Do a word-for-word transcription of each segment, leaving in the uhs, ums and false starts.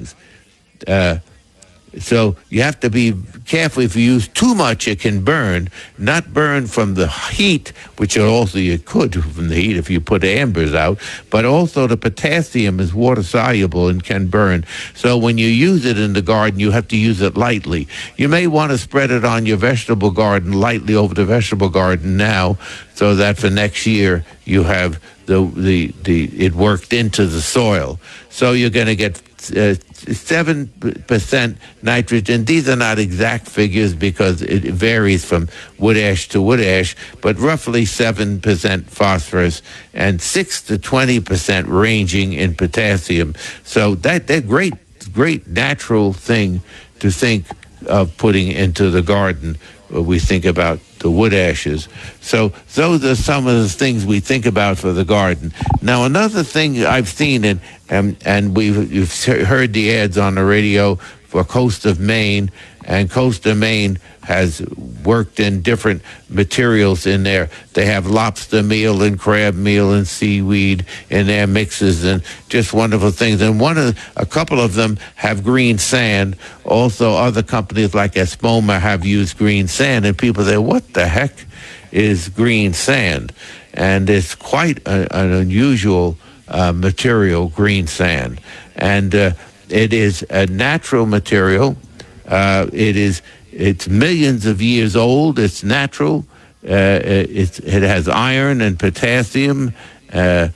things. Uh, so you have to be careful. If you use too much, it can burn. Not burn from the heat, which also you could from the heat if you put ambers out, but also the potassium is water soluble and can burn. So when you use it in the garden, you have to use it lightly. You may want to spread it on your vegetable garden lightly over the vegetable garden now, so that for next year you have the the, the it worked into the soil. So you're going to get uh, seven percent nitrogen. These are not exact figures because it varies from wood ash to wood ash, but roughly seven percent phosphorus and six to twenty percent ranging in potassium. So that they're great, great natural thing to think of putting into the garden. We think about the wood ashes. So those are some of the things we think about for the garden. Now, another thing I've seen, and and, and we've you've heard the ads on the radio for Coast of Maine, and Coast of Maine has worked in different materials in there. They have lobster meal and crab meal and seaweed in their mixes, and just wonderful things. And one of a couple of them have green sand. Also, other companies like Espoma have used green sand, and people say, "What the heck is green sand?" And it's quite a, an unusual uh, material, green sand, and uh, it is a natural material. Uh, it is. It's millions of years old. It's natural. Uh, it's, it has iron and potassium uh,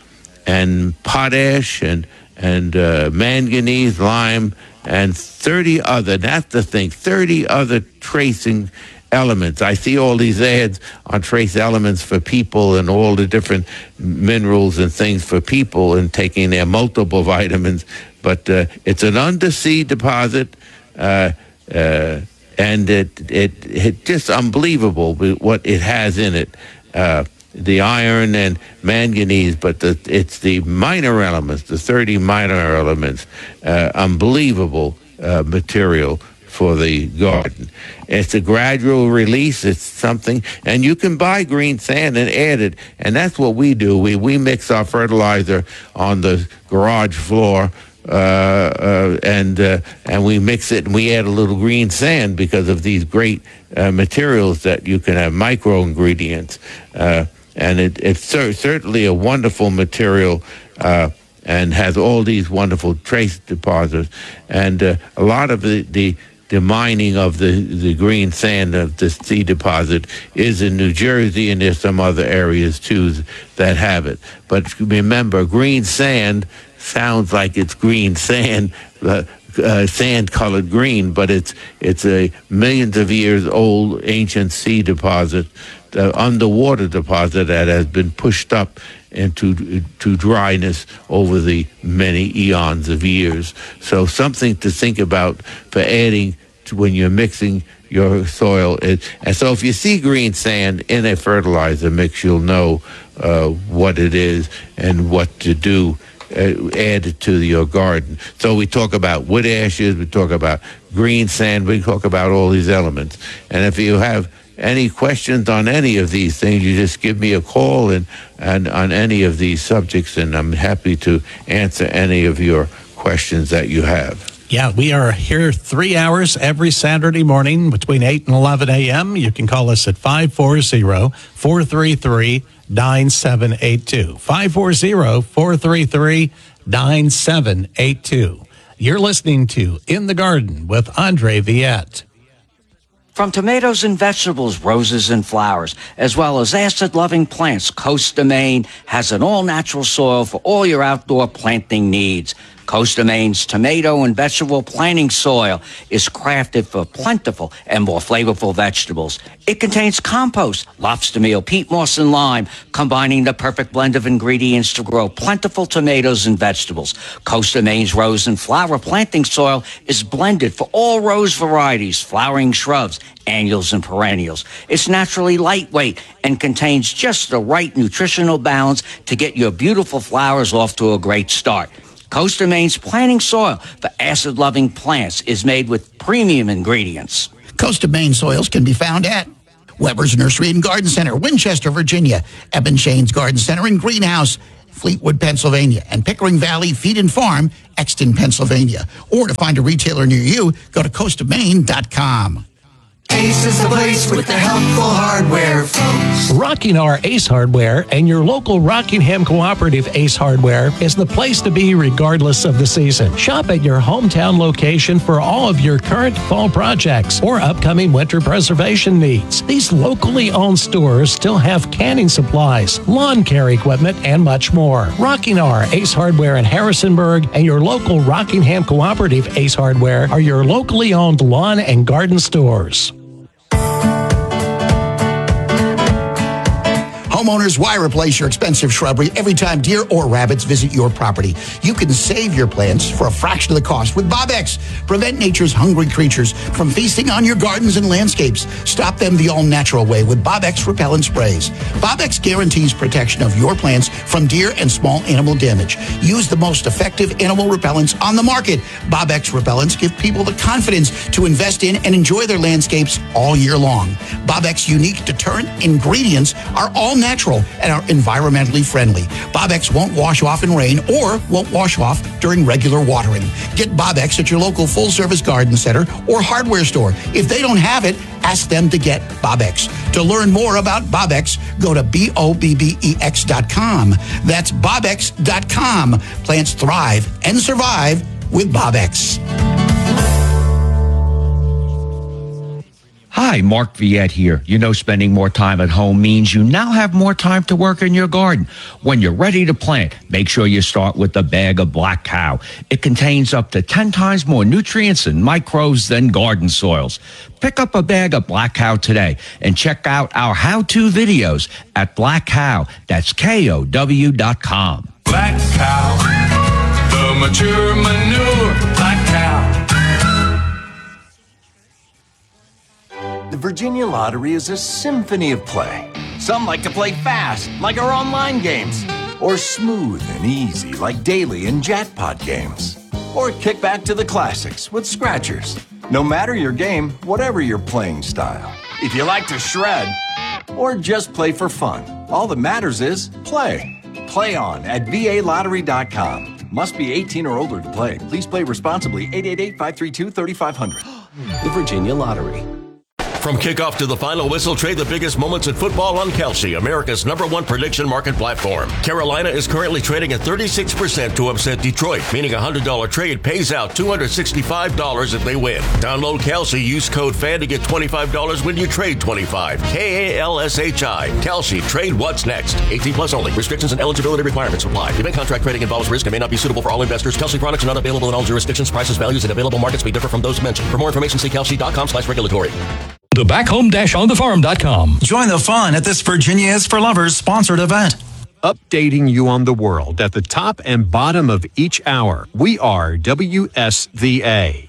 and potash and and uh, manganese, lime, and thirty other. That's the thing. thirty other tracing elements. I see all these ads on trace elements for people and all the different minerals and things for people and taking their multiple vitamins. But uh, it's an undersea deposit. Uh, uh, And it, it it just unbelievable what it has in it, uh, the iron and manganese, but the, it's the minor elements, the thirty minor elements, uh, unbelievable uh, material for the garden. It's a gradual release. It's something, and you can buy green sand and add it, and that's what we do. We we mix our fertilizer on the garage floor. Uh, uh, and uh, and we mix it and we add a little green sand because of these great uh, materials that you can have micro ingredients. Uh, and it, it's cer- certainly a wonderful material uh, and has all these wonderful trace deposits. And uh, a lot of the, the, the mining of the, the green sand of the sea deposit is in New Jersey, and there's some other areas too that have it. But remember, green sand sounds like it's green sand, uh, uh, sand-colored green, but it's it's a millions of years old ancient sea deposit, uh, underwater deposit that has been pushed up into to dryness over the many eons of years. So something to think about for adding to when you're mixing your soil. It, and so if you see green sand in a fertilizer mix, you'll know uh, what it is and what to do. Uh, add it to your garden. So we talk about wood ashes, we talk about green sand, we talk about all these elements. And if you have any questions on any of these things, you just give me a call and, and on any of these subjects, and I'm happy to answer any of your questions that you have. Yeah, we are here three hours every Saturday morning between eight and eleven a.m. You can call us at five four zero, four three three, nine seven eight two. five four zero, four three three, nine seven eight two. You're listening to In the Garden with Andre Viette. From tomatoes and vegetables, roses and flowers, as well as acid-loving plants, Coast of Maine has an all-natural soil for all your outdoor planting needs. Coast of Maine's tomato and vegetable planting soil is crafted for plentiful and more flavorful vegetables. It contains compost, lobster meal, peat moss, and lime, combining the perfect blend of ingredients to grow plentiful tomatoes and vegetables. Coast of Maine's rose and flower planting soil is blended for all rose varieties, flowering shrubs, annuals, and perennials. It's naturally lightweight and contains just the right nutritional balance to get your beautiful flowers off to a great start. Coast of Maine's planting soil for acid-loving plants is made with premium ingredients. Coast of Maine soils can be found at Weber's Nursery and Garden Center, Winchester, Virginia, Eben Shane's Garden Center and Greenhouse, Fleetwood, Pennsylvania, and Pickering Valley Feed and Farm, Exton, Pennsylvania. Or to find a retailer near you, go to coast of maine dot com. Ace is the place with the helpful hardware, folks. Rocking our Ace Hardware and your local Rockingham Cooperative Ace Hardware is the place to be regardless of the season. Shop at your hometown location for all of your current fall projects or upcoming winter preservation needs. These locally owned stores still have canning supplies, lawn care equipment, and much more. Rocking our Ace Hardware in Harrisonburg and your local Rockingham Cooperative Ace Hardware are your locally owned lawn and garden stores. Homeowners, why replace your expensive shrubbery every time deer or rabbits visit your property? You can save your plants for a fraction of the cost with Bobex. Prevent nature's hungry creatures from feasting on your gardens and landscapes. Stop them the all-natural way with Bobex repellent sprays. Bobex guarantees protection of your plants from deer and small animal damage. Use the most effective animal repellents on the market. Bobex repellents give people the confidence to invest in and enjoy their landscapes all year long. Bobex unique deterrent ingredients are all natural natural and are environmentally friendly. Bobex won't wash off in rain or won't wash off during regular watering. Get Bobex at your local full-service garden center or hardware store. If they don't have it, ask them to get Bobex. To learn more about Bobex, go to B O B B E X dot com. That's Bobex dot com. Plants thrive and survive with Bobex. Hi, Mark Viette here. You know, spending more time at home means you now have more time to work in your garden. When you're ready to plant, make sure you start with the bag of Black Cow. It contains up to ten times more nutrients and microbes than garden soils. Pick up a bag of Black Cow today and check out our how-to videos at Black Cow. That's K O W dot com. Black Cow, the mature manure, Black Cow. The Virginia Lottery is a symphony of play. Some like to play fast, like our online games, or smooth and easy, like daily and jackpot games, or kick back to the classics with scratchers. No matter your game, whatever your playing style. If you like to shred, or just play for fun, all that matters is play. Play on at V A lottery dot com. Must be eighteen or older to play. Please play responsibly. eight eight eight, five three two, three five zero zero. The Virginia Lottery. From kickoff to the final whistle, trade the biggest moments in football on Kalshi, America's number one prediction market platform. Carolina is currently trading at thirty-six percent to upset Detroit, meaning a one hundred dollars trade pays out two hundred sixty-five dollars if they win. Download Kalshi, use code FAN to get twenty-five dollars when you trade twenty-five. K A L S H I. Kalshi, trade what's next. eighteen plus only. Restrictions and eligibility requirements apply. Event contract trading involves risk and may not be suitable for all investors. Kalshi products are not available in all jurisdictions. Prices, values, and available markets may differ from those mentioned. For more information, see kalshi dot com slash regulatory. The back home dash on the farm dot com. Join the fun at this Virginia is for Lovers sponsored event. Updating you on the world at the top and bottom of each hour. We are W S V A.